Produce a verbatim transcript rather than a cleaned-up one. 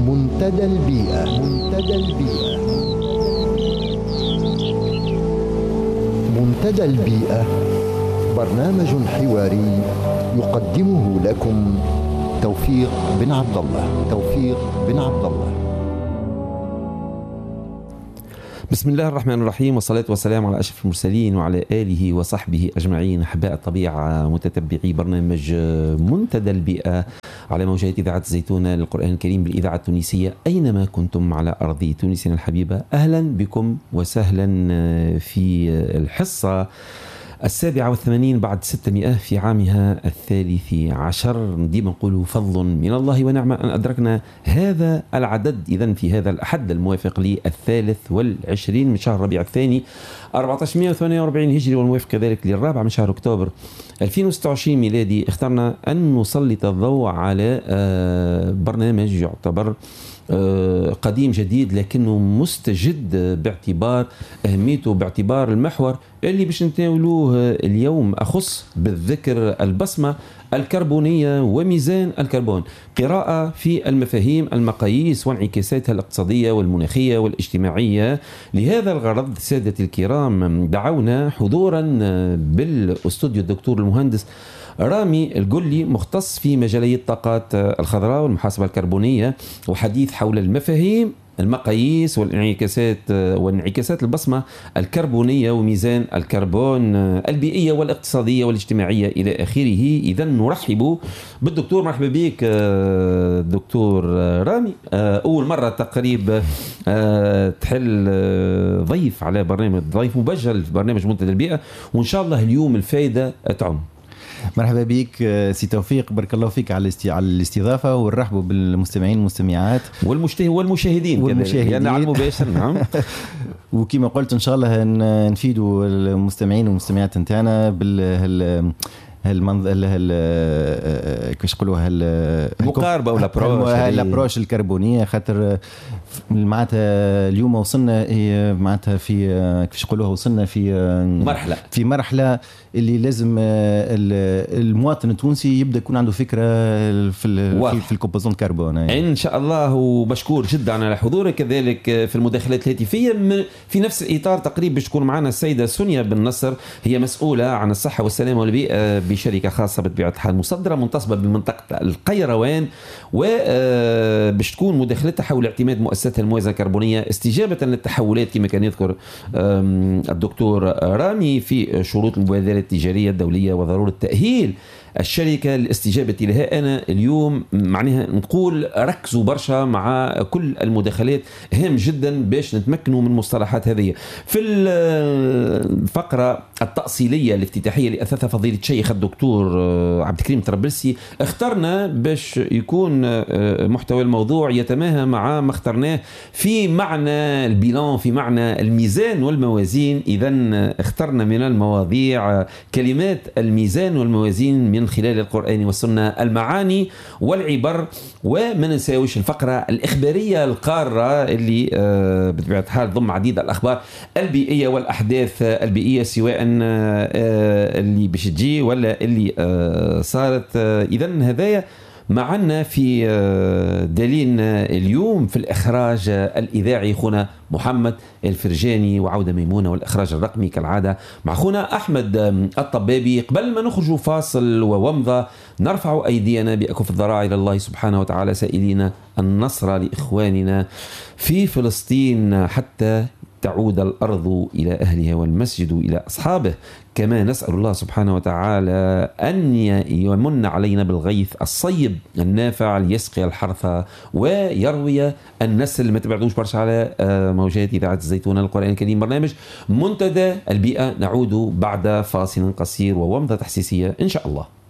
منتدى البيئة. منتدى البيئة. منتدى البيئة برنامج حواري يقدمه لكم توفيق بن عبد الله. توفيق بن عبد الله. بسم الله الرحمن الرحيم، والصلاة والسلام على أشرف المرسلين وعلى آله وصحبه أجمعين. أحباء الطبيعة، متتبعي برنامج منتدى البيئة على موجات إذاعة الزيتونة للقرآن الكريم بالإذاعة التونسية أينما كنتم على أرض تونسنا الحبيبة. أهلا بكم وسهلا في الحصة السابعة والثمانين بعد ستمائة في عامها الثالث عشر. ديما نقول فضل من الله ونعمة أن أدركنا هذا العدد إذن في هذا الأحد الموافق للثالث والعشرين من شهر ربيع الثاني أربعة عشر وثمانية وأربعين هجري، والموافق كذلك للرابع من شهر أكتوبر ألفين وستة وعشرين ميلادي. اخترنا أن نسلط الضوء على برنامج يعتبر قديم جديد لكنه مستجد باعتبار أهميته، باعتبار المحور اللي باش نتناولوه اليوم، أخص بالذكر البصمة الكربونية وميزان الكربون، قراءة في المفاهيم، المقاييس وانعكاساتها الاقتصادية والمناخية والاجتماعية. لهذا الغرض سادة الكرام دعونا حضورا بالاستوديو الدكتور المهندس رامي القلي، مختص في مجالي الطاقات الخضراء والمحاسبة الكربونية، وحديث حول المفاهيم، المقاييس والانعكاسات وانعكاسات البصمة الكربونية وميزان الكربون البيئية والاقتصادية والاجتماعية إلى آخره. إذا نرحب بالدكتور. مرحبا بك دكتور رامي، أول مرة تقريب تحل ضيف على برنامج، ضيف مبجل في برنامج منتدى البيئة، وإن شاء الله اليوم الفائدة تعم. مرحبا بك سي توفيق، بارك الله فيك على على الاستضافه، ونرحبوا بالمستمعين والمستمعات والمشاهدين والمشاهدين والمشاهدين يعني على المباشر. نعم. وكما قلت ان شاء الله نفيدوا المستمعين والمستمعات نتاعنا بال هالمنظر هال كيفاش نقولوها المقاربه ولا بروش الابروش الكربونيه، خاطر معناتها اليوم وصلنا معناتها في كيفاش نقولوها وصلنا في مرحله في مرحله اللي لازم المواطن التونسي يبدا يكون عنده فكره في في الكومبوزون كربون يعني. ان شاء الله، وبشكر جدا على حضورك، كذلك في المداخلات الهاتفيه في نفس الاطار تقريبا باش تكون معنا السيده سونيا بن نصر، هي مسؤوله عن الصحه والسلامه والبيئه بشركه خاصه بطبيعه الحال مصدره منتصبه بمنطقه القيروان، وباش تكون مداخلتها حول اعتماد مؤسساتها الموازنه الكربونيه استجابه للتحولات كما كان يذكر الدكتور رامي في شروط المبادرات التجارية الدولية وضرورة تأهيل الشركة للاستجابة لها. أنا اليوم معناها نقول ركزوا برشا مع كل المداخلات، هام جدا باش نتمكنوا من المصطلحات هذه. في الفقرة التأصيلية الافتتاحية اللي أثاثها فضيلة الشيخ الدكتور عبد الكريم طرابلسي، اخترنا باش يكون محتوى الموضوع يتماهى مع ما اخترناه في معنى البيلان، في معنى الميزان والموازين. إذن اخترنا من المواضيع كلمات الميزان والموازين من من خلال القرآن والسنة، المعاني والعبر، وما ننساوش الفقرة الإخبارية القارة اللي بطبيعة الحال ضم عديد الأخبار البيئية والأحداث البيئية، سواء اللي باش تجي ولا اللي صارت. إذن هذايا معنا في دليل اليوم في الإخراج الإذاعي خونا محمد الفرجاني، وعودة ميمونة والإخراج الرقمي كالعادة مع خونا أحمد الطبابي. قبل ما نخرج فاصل وومضة، نرفع أيدينا بأكف الذراع إلى الله سبحانه وتعالى سائلين النصر لإخواننا في فلسطين حتى تعود الأرض إلى أهلها والمسجد إلى أصحابه. كما نسأل الله سبحانه وتعالى أن يمن علينا بالغيث الصيب النافع ليسقي الحرث ويروي النسل. ما تبعدوش برشا على موجات إذاعة الزيتونة القرآن الكريم، برنامج منتدى البيئة. نعود بعد فاصل قصير وومضة تحسيسية إن شاء الله.